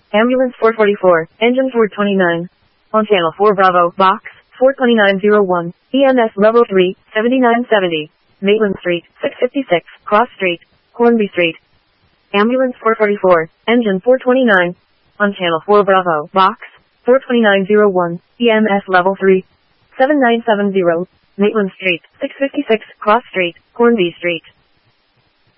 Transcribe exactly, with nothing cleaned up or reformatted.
Ambulance four forty-four, engine four twenty-nine. On channel four Bravo, box, four twenty-nine oh one, E M S level three, seventy-nine seventy. Maitland Street, six fifty-six, Cross Street, Hornby Street. Ambulance four forty-four, engine four twenty-nine. On channel four Bravo, box, four twenty-nine oh one, E M S level three, seven nine seven zero. Maitland Street, six fifty-six, Cross Street, Hornby Street.